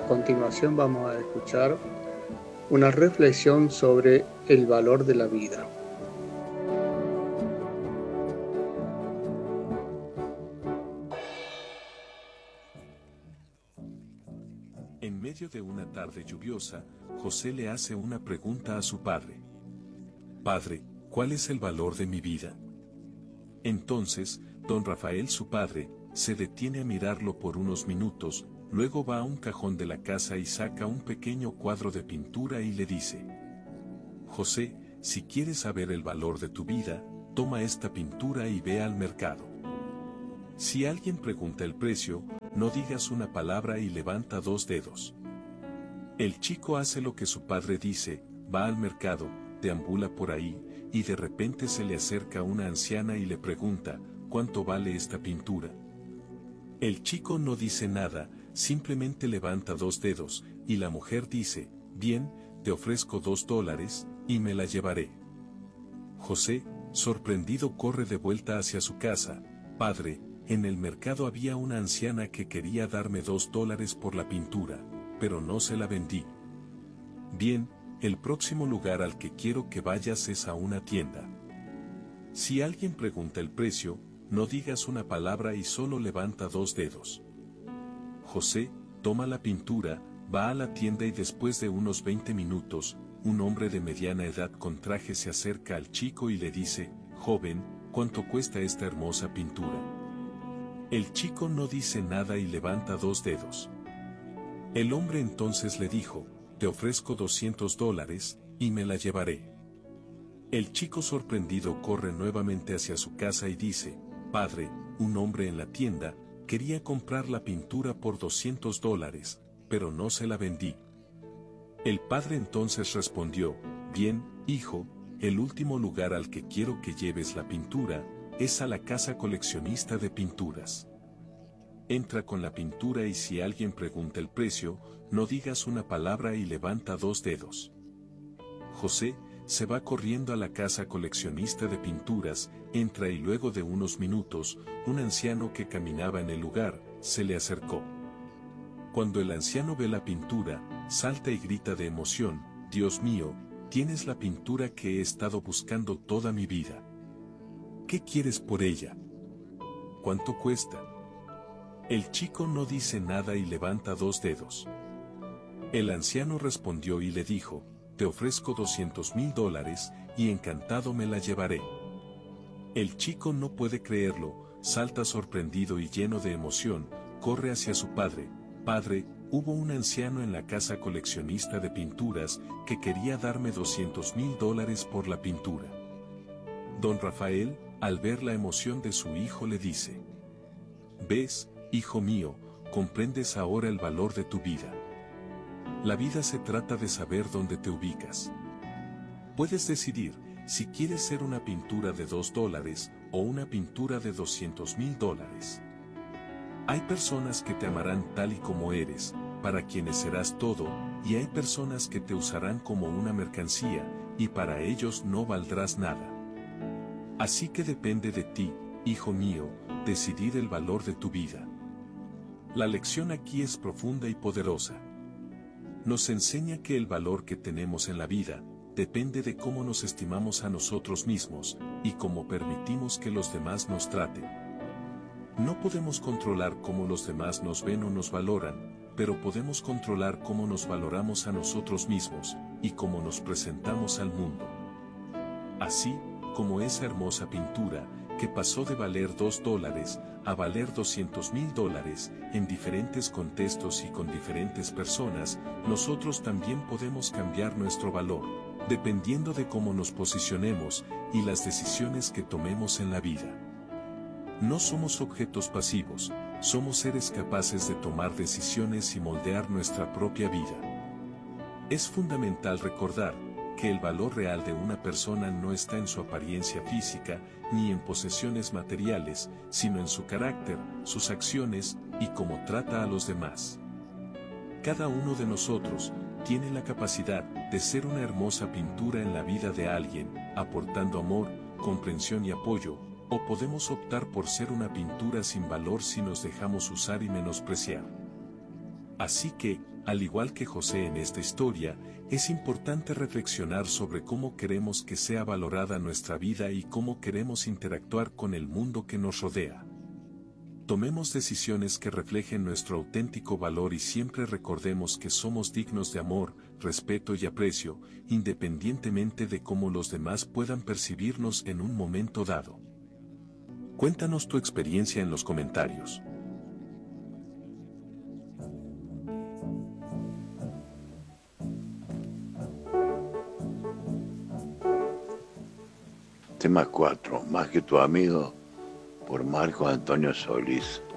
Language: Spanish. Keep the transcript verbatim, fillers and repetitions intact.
continuación vamos a escuchar una reflexión sobre el valor de la vida. En medio de una tarde lluviosa, José le hace una pregunta a su padre. Padre, ¿cuál es el valor de mi vida? Entonces, don Rafael, su padre, se detiene a mirarlo por unos minutos, luego va a un cajón de la casa y saca un pequeño cuadro de pintura y le dice: José, si quieres saber el valor de tu vida, toma esta pintura y ve al mercado. Si alguien pregunta el precio, no digas una palabra y levanta dos dedos. El chico hace lo que su padre dice, va al mercado, deambula por ahí, y de repente se le acerca una anciana y le pregunta: ¿cuánto vale esta pintura? El chico no dice nada, simplemente levanta dos dedos, y la mujer dice: bien, te ofrezco dos dólares, y me la llevaré. José, sorprendido, corre de vuelta hacia su casa. Padre, en el mercado había una anciana que quería darme dos dólares por la pintura, pero no se la vendí. Bien, el próximo lugar al que quiero que vayas es a una tienda. Si alguien pregunta el precio, no digas una palabra y solo levanta dos dedos. José, toma la pintura, va a la tienda y después de unos veinte minutos, un hombre de mediana edad con traje se acerca al chico y le dice: joven, ¿cuánto cuesta esta hermosa pintura? El chico no dice nada y levanta dos dedos. El hombre entonces le dijo: te ofrezco doscientos dólares, y me la llevaré. El chico sorprendido corre nuevamente hacia su casa y dice: padre, un hombre en la tienda quería comprar la pintura por doscientos dólares, pero no se la vendí. El padre entonces respondió: bien, hijo, el último lugar al que quiero que lleves la pintura es a la casa coleccionista de pinturas. Entra con la pintura y si alguien pregunta el precio, no digas una palabra y levanta dos dedos. José se va corriendo a la casa coleccionista de pinturas, entra y luego de unos minutos, un anciano que caminaba en el lugar, se le acercó. Cuando el anciano ve la pintura, salta y grita de emoción: Dios mío, tienes la pintura que he estado buscando toda mi vida. ¿Qué quieres por ella? ¿Cuánto cuesta? El chico no dice nada y levanta dos dedos. El anciano respondió y le dijo: te ofrezco doscientos mil dólares, y encantado me la llevaré. El chico no puede creerlo, salta sorprendido y lleno de emoción, corre hacia su padre. Padre, hubo un anciano en la casa coleccionista de pinturas que quería darme doscientos mil dólares por la pintura. Don Rafael, al ver la emoción de su hijo, le dice: ¿ves, hijo mío, comprendes ahora el valor de tu vida? La vida se trata de saber dónde te ubicas. Puedes decidir si quieres ser una pintura de dos dólares o una pintura de doscientos mil dólares. Hay personas que te amarán tal y como eres, para quienes serás todo, y hay personas que te usarán como una mercancía, y para ellos no valdrás nada. Así que depende de ti, hijo mío, decidir el valor de tu vida. La lección aquí es profunda y poderosa. Nos enseña que el valor que tenemos en la vida depende de cómo nos estimamos a nosotros mismos y cómo permitimos que los demás nos traten. No podemos controlar cómo los demás nos ven o nos valoran, pero podemos controlar cómo nos valoramos a nosotros mismos y cómo nos presentamos al mundo. Así como esa hermosa pintura que pasó de valer dos dólares a valer doscientos mil dólares en diferentes contextos y con diferentes personas, nosotros también podemos cambiar nuestro valor, dependiendo de cómo nos posicionemos y las decisiones que tomemos en la vida. No somos objetos pasivos, somos seres capaces de tomar decisiones y moldear nuestra propia vida. Es fundamental recordar que el valor real de una persona no está en su apariencia física, ni en posesiones materiales, sino en su carácter, sus acciones, y cómo trata a los demás. Cada uno de nosotros tiene la capacidad de ser una hermosa pintura en la vida de alguien, aportando amor, comprensión y apoyo, o podemos optar por ser una pintura sin valor si nos dejamos usar y menospreciar. Así que, Al igual que José en esta historia, es importante reflexionar sobre cómo queremos que sea valorada nuestra vida y cómo queremos interactuar con el mundo que nos rodea. Tomemos decisiones que reflejen nuestro auténtico valor y siempre recordemos que somos dignos de amor, respeto y aprecio, independientemente de cómo los demás puedan percibirnos en un momento dado. Cuéntanos tu experiencia en los comentarios. Tema cuatro. Más que tu amigo, por Marco Antonio Solís.